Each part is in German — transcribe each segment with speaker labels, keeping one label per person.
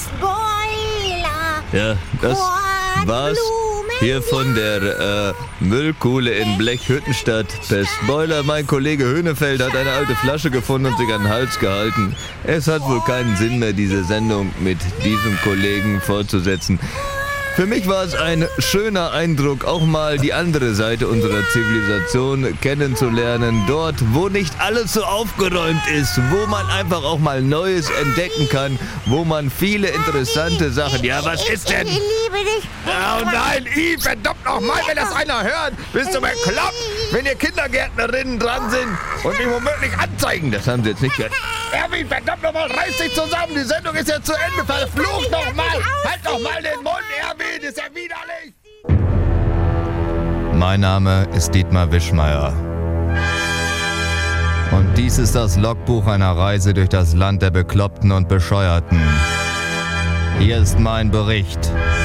Speaker 1: Spoiler!
Speaker 2: Ja, das war's hier von der Müllkuhle in Blechhüttenstadt. Per Spoiler, mein Kollege Höhnefeld hat eine alte Flasche gefunden und sich an den Hals gehalten. Es hat wohl keinen Sinn mehr, diese Sendung mit diesem Kollegen fortzusetzen. Für mich war es ein schöner Eindruck, auch mal die andere Seite unserer Zivilisation kennenzulernen. Dort, wo nicht alles so aufgeräumt ist, wo man einfach auch mal Neues entdecken kann, wo man viele interessante Sachen... Ja, was ist denn?
Speaker 1: Ich liebe dich.
Speaker 2: Oh nein, verdammt nochmal, wenn das einer hört, bist du bekloppt, wenn hier Kindergärtnerinnen dran sind und mich womöglich anzeigen. Das haben sie jetzt nicht gehört. Erwin, verdammt nochmal, reiß dich zusammen, die Sendung ist ja zu Ende, verflucht nochmal, halt doch mal den Mund, Erwin, ist ja widerlich. Mein Name ist Dietmar Wischmeier. Und dies ist das Logbuch einer Reise durch das Land der Bekloppten und Bescheuerten. Hier ist mein Bericht.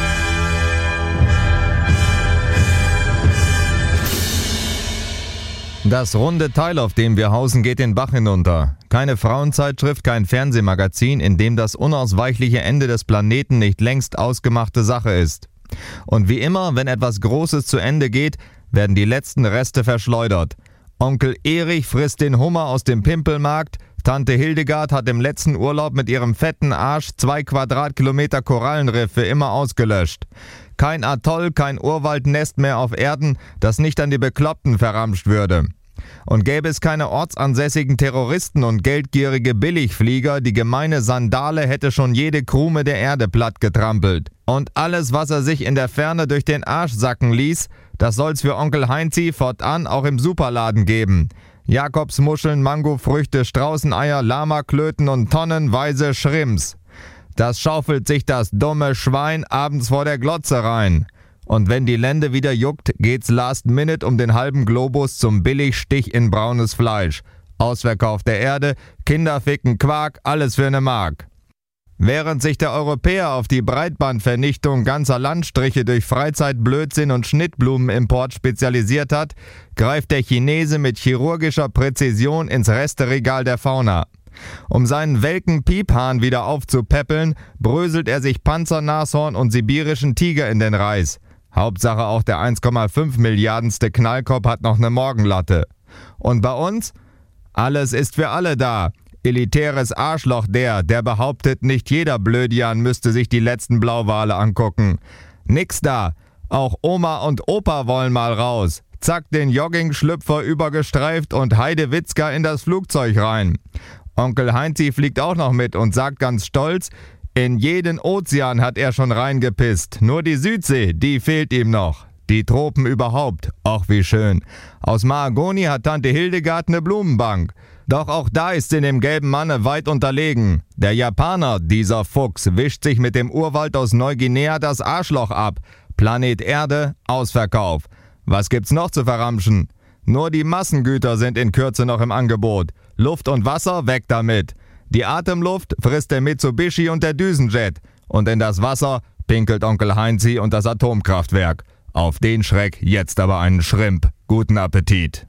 Speaker 2: Das runde Teil, auf dem wir hausen, geht den Bach hinunter. Keine Frauenzeitschrift, kein Fernsehmagazin, in dem das unausweichliche Ende des Planeten nicht längst ausgemachte Sache ist. Und wie immer, wenn etwas Großes zu Ende geht, werden die letzten Reste verschleudert. Onkel Erich frisst den Hummer aus dem Pimpelmarkt, Tante Hildegard hat im letzten Urlaub mit ihrem fetten Arsch 2 Quadratkilometer Korallenriff für immer ausgelöscht. Kein Atoll, kein Urwaldnest mehr auf Erden, das nicht an die Bekloppten verramscht würde. Und gäbe es keine ortsansässigen Terroristen und geldgierige Billigflieger, die gemeine Sandale hätte schon jede Krume der Erde platt getrampelt. Und alles, was er sich in der Ferne durch den Arsch sacken ließ, das soll's für Onkel Heinzi fortan auch im Superladen geben. Jakobsmuscheln, Mangofrüchte, Straußeneier, Lamaklöten und tonnenweise Shrimps. Das schaufelt sich das dumme Schwein abends vor der Glotze rein. Und wenn die Lende wieder juckt, geht's last minute um den halben Globus zum Billigstich in braunes Fleisch. Ausverkauf der Erde, Kinderficken, Quark, alles für 1 Mark. Während sich der Europäer auf die Breitbandvernichtung ganzer Landstriche durch Freizeitblödsinn und Schnittblumenimport spezialisiert hat, greift der Chinese mit chirurgischer Präzision ins Resteregal der Fauna. Um seinen welken Piephahn wieder aufzupäppeln, bröselt er sich Panzernashorn und sibirischen Tiger in den Reis. Hauptsache auch der 1,5 Milliardenste Knallkopf hat noch 'ne Morgenlatte. Und bei uns? Alles ist für alle da. Elitäres Arschloch der behauptet, nicht jeder Blödian müsste sich die letzten Blauwale angucken. Nix da. Auch Oma und Opa wollen mal raus. Zack, den Joggingschlüpfer übergestreift und Heidewitzka in das Flugzeug rein. Onkel Heinzi fliegt auch noch mit und sagt ganz stolz, in jeden Ozean hat er schon reingepisst. Nur die Südsee, die fehlt ihm noch. Die Tropen überhaupt, ach wie schön. Aus Mahagoni hat Tante Hildegard 'ne Blumenbank. Doch auch da ist sie dem gelben Manne weit unterlegen. Der Japaner, dieser Fuchs, wischt sich mit dem Urwald aus Neuguinea das Arschloch ab. Planet Erde, Ausverkauf. Was gibt's noch zu verramschen? Nur die Massengüter sind in Kürze noch im Angebot. Luft und Wasser, weg damit. Die Atemluft frisst der Mitsubishi und der Düsenjet. Und in das Wasser pinkelt Onkel Heinzi und das Atomkraftwerk. Auf den Schreck jetzt aber einen Shrimp. Guten Appetit.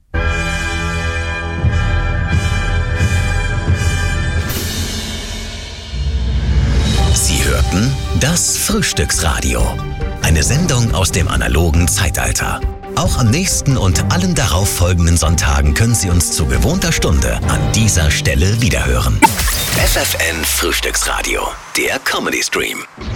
Speaker 3: Sie hörten das Frühstücksradio. Eine Sendung aus dem analogen Zeitalter. Auch am nächsten und allen darauffolgenden Sonntagen können Sie uns zu gewohnter Stunde an dieser Stelle wiederhören. FFN Frühstücksradio, der Comedy Stream.